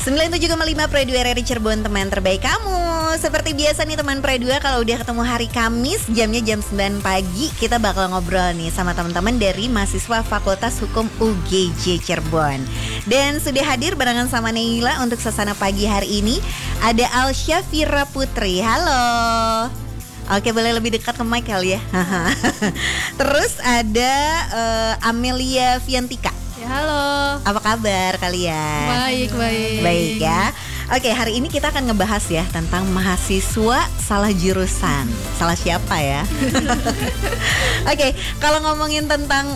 97,5 Pro 2 RRI Cirebon, teman terbaik kamu. Seperti biasa nih teman Pro 2, kalau udah ketemu hari Kamis jamnya jam 9 pagi, kita bakal ngobrol nih sama teman-teman dari mahasiswa Fakultas Hukum UGJ Cirebon. Dan sudah hadir barengan sama Neila untuk suasana pagi hari ini. Ada Alsyafira Putri. Halo. Oke, boleh lebih dekat ke mic kali ya. Terus ada Amelia Fiantika. Ya, halo. Apa kabar kalian? Baik. Baik ya. Oke, hari ini kita akan ngebahas ya tentang mahasiswa salah jurusan. Salah siapa ya? Oke, kalau ngomongin tentang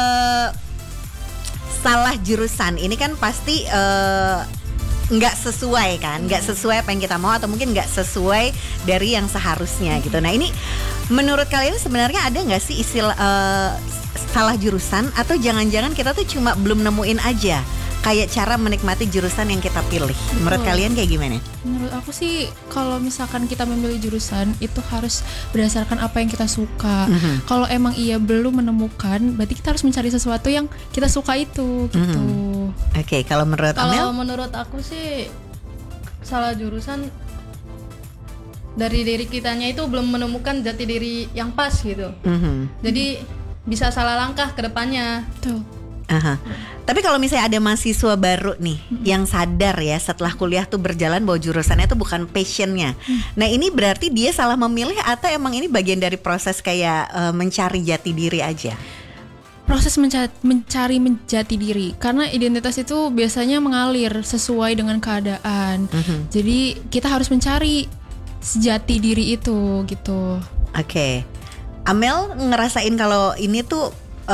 salah jurusan, ini kan pasti nggak sesuai kan, nggak sesuai apa yang kita mau, atau mungkin nggak sesuai dari yang seharusnya gitu. Nah, ini menurut kalian sebenarnya ada nggak sih istilah salah jurusan, atau jangan-jangan kita tuh cuma belum nemuin aja kayak cara menikmati jurusan yang kita pilih? Menurut kalian kayak gimana? Menurut aku sih kalau misalkan kita memilih jurusan itu harus berdasarkan apa yang kita suka. Kalau emang belum menemukan, berarti kita harus mencari sesuatu yang kita suka itu gitu. Oke, kalau menurut Amel? Kalau menurut aku sih salah jurusan dari diri kitanya itu belum menemukan jati diri yang pas gitu. Jadi bisa salah langkah ke depannya. Tuh. Tapi kalau misalnya ada mahasiswa baru nih yang sadar ya setelah kuliah tuh berjalan bahwa jurusannya tuh bukan passionnya. Nah, ini berarti dia salah memilih, atau emang ini bagian dari proses kayak mencari jati diri aja? Proses mencari jati diri, karena identitas itu biasanya mengalir sesuai dengan keadaan. Jadi kita harus mencari sejati diri itu gitu. Oke. Amel ngerasain kalau ini tuh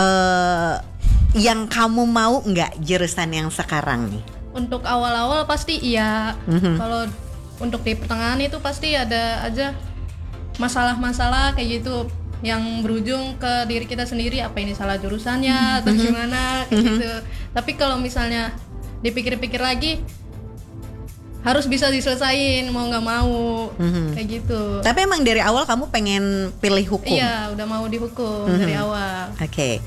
yang kamu mau nggak jurusan yang sekarang nih? Untuk awal-awal pasti iya. Kalau untuk di pertengahan itu pasti ada aja masalah-masalah kayak gitu yang berujung ke diri kita sendiri, apa ini salah jurusannya atau gimana kayak gitu. Tapi kalau misalnya dipikir-pikir lagi, harus bisa diselesain mau nggak mau kayak gitu. Tapi emang dari awal kamu pengen pilih hukum? Iya, udah mau dihukum dari awal. Oke.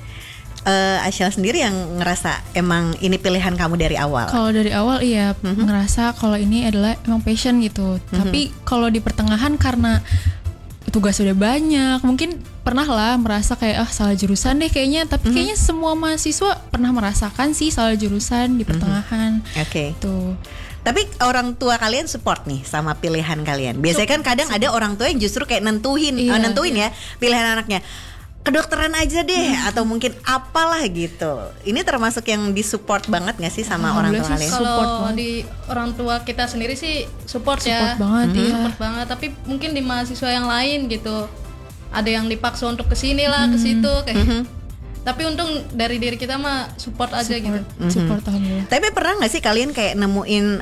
Aisyah sendiri yang ngerasa emang ini pilihan kamu dari awal? Kalau dari awal iya, ngerasa kalau ini adalah emang passion gitu. Tapi kalau di pertengahan karena tugas sudah banyak, mungkin pernah lah merasa kayak salah jurusan deh kayaknya. Tapi kayaknya semua mahasiswa pernah merasakan sih salah jurusan di pertengahan. Oke. Tuh. Tapi orang tua kalian support nih sama pilihan kalian? Biasanya kan kadang ada orang tua yang justru kayak nentuin ya pilihan anaknya. Kedokteran aja deh, atau mungkin apalah gitu. Ini termasuk yang disupport banget gak sih sama orang tua kalian? Kalau di orang tua kita sendiri sih support ya. Support banget. Tapi mungkin di mahasiswa yang lain gitu, ada yang dipaksa untuk kesini lah, ke situ kayak. Tapi untung dari diri kita mah support aja gitu. Support alhamdulillah. Tapi pernah gak sih kalian kayak nemuin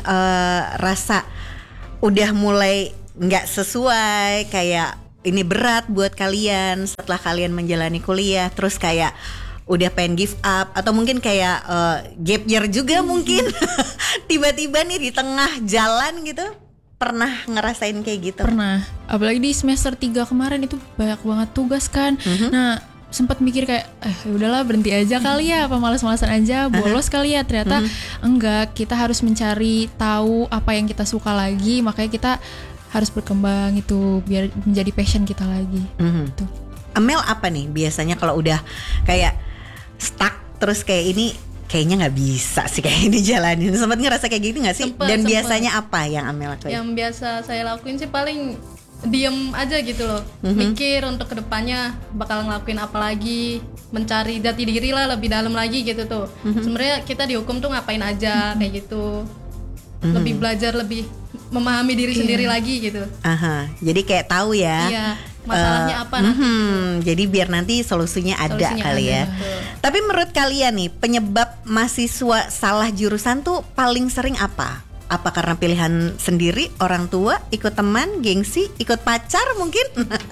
rasa udah mulai gak sesuai, kayak ini berat buat kalian setelah kalian menjalani kuliah, terus kayak udah pengen give up, atau mungkin kayak gap year juga mungkin tiba-tiba nih di tengah jalan gitu? Pernah ngerasain kayak gitu? Pernah, apalagi di semester 3 kemarin itu banyak banget tugas kan. Nah, sempat mikir kayak udahlah berhenti aja kali ya, apa malas-malasan aja, bolos kali ya. Ternyata enggak, kita harus mencari tahu apa yang kita suka lagi, makanya kita harus berkembang itu biar menjadi passion kita lagi. Gitu. Amel apa nih biasanya kalau udah kayak stuck terus kayak ini kayaknya nggak bisa sih kayak ini jalanin, sempat ngerasa kayak gitu nggak sih? Dan biasanya apa yang Amel lakuin? Yang biasa saya lakuin sih paling diem aja gitu loh, mikir untuk kedepannya bakal ngelakuin apa lagi, mencari jati diri lah lebih dalam lagi gitu tuh. Sebenarnya kita dihukum tuh ngapain aja kayak gitu, lebih belajar, lebih memahami diri sendiri lagi gitu. Jadi kayak tahu ya. Iya, masalahnya apa nanti. Jadi biar nanti solusinya ada kali ya. Betul. Tapi menurut kalian nih, penyebab mahasiswa salah jurusan tuh paling sering apa? Apa karena pilihan sendiri, orang tua, ikut teman, gengsi, ikut pacar mungkin?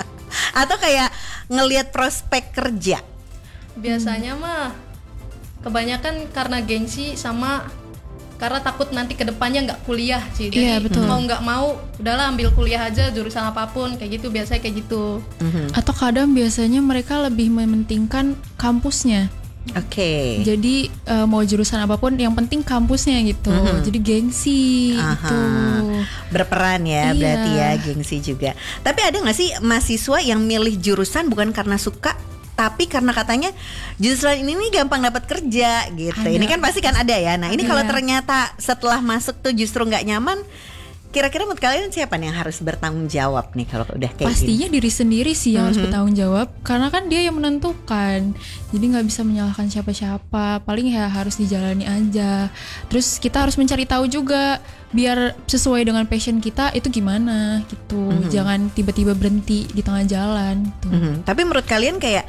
Atau kayak ngelihat prospek kerja? Biasanya mah kebanyakan karena gengsi sama karena takut nanti kedepannya nggak kuliah sih. Jadi mau nggak mau udahlah ambil kuliah aja jurusan apapun kayak gitu, biasanya kayak gitu. Atau kadang biasanya mereka lebih mementingkan kampusnya. Oke. Jadi mau jurusan apapun yang penting kampusnya gitu. Jadi gengsi gitu. Berperan ya Iya. berarti ya, gengsi juga. Tapi ada nggak sih mahasiswa yang milih jurusan bukan karena suka, tapi karena katanya jurusan ini nih gampang dapat kerja gitu. Ada. Ini kan pasti kan ada ya. Nah ini Ada. kalau ternyata setelah masuk tuh justru nggak nyaman, kira-kira menurut kalian siapa nih yang harus bertanggung jawab nih kalau udah kayak gini? Pastinya diri sendiri sih yang harus bertanggung jawab, karena kan dia yang menentukan. Jadi nggak bisa menyalahkan siapa-siapa. Paling ya harus dijalani aja. Terus kita harus mencari tahu juga biar sesuai dengan passion kita itu gimana gitu. Jangan tiba-tiba berhenti di tengah jalan gitu. Tapi menurut kalian kayak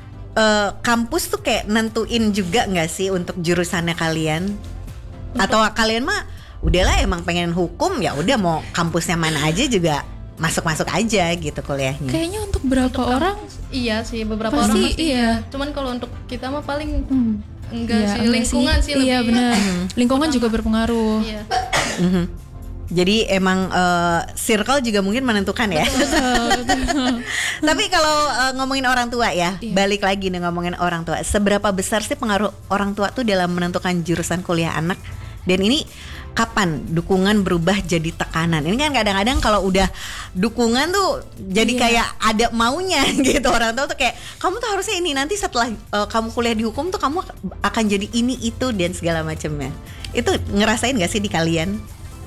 kampus tuh kayak nentuin juga nggak sih untuk jurusannya kalian? Atau kalian mah udahlah emang pengen hukum ya udah mau kampusnya mana aja juga masuk aja gitu kuliahnya. Kayaknya untuk beberapa orang Iya sih, beberapa Pasti, orang pasti iya. Cuman kalau untuk kita mah paling enggak ya, sih, enggak lingkungan sih lebih. Iya benar. Lingkungan juga berpengaruh. Iya. Jadi emang circle juga mungkin menentukan ya. Tapi kalau ngomongin orang tua ya, balik lagi nih ngomongin orang tua. Seberapa besar sih pengaruh orang tua tuh dalam menentukan jurusan kuliah anak? Dan ini kapan dukungan berubah jadi tekanan? Ini kan kadang-kadang kalau udah dukungan tuh jadi kayak ada maunya gitu. Orang tua tuh kayak kamu tuh harusnya ini, nanti setelah kamu kuliah di hukum tuh kamu akan jadi ini itu dan segala macamnya. Itu ngerasain gak sih di kalian?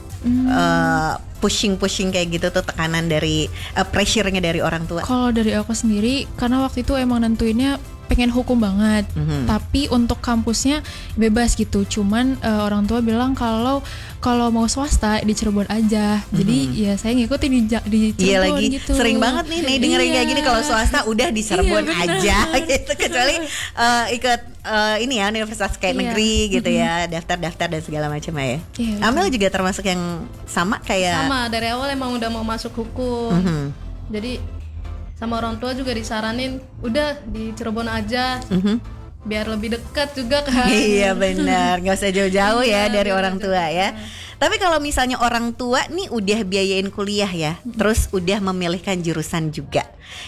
Pushing kayak gitu tuh, tekanan dari pressure-nya dari orang tua. Kalau dari aku sendiri, karena waktu itu emang nentuinnya pengen hukum banget, tapi untuk kampusnya bebas gitu. Cuman orang tua bilang kalau mau swasta di Cirebon aja. Jadi ya saya ngikutin di Cirebon Iya lagi gitu. sering banget nih dengerin kayak gini, kalau swasta udah di Cirebon bener. aja gitu, kecuali ikut ini ya universitas kayak negeri gitu ya, daftar dan segala macam ya. Iya, Amel juga termasuk yang sama kayak Sama dari awal emang udah mau masuk hukum. Jadi sama orang tua juga disaranin udah di Cirebon aja. Biar lebih dekat juga kan. Iya benar, nggak usah jauh-jauh ya Iya, dari biar orang lebih tua dekat. ya. Tapi kalau misalnya orang tua nih udah biayain kuliah ya, terus udah memilihkan jurusan juga,